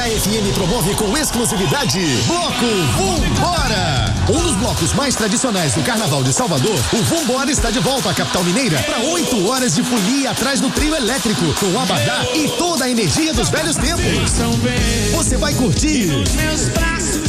KFM promove com exclusividade Bloco Vambora! Um dos blocos mais tradicionais do Carnaval de Salvador, o Vambora está de volta à capital mineira para 8 horas de folia atrás do trio elétrico, com abadá e toda a energia dos velhos tempos. Você vai curtir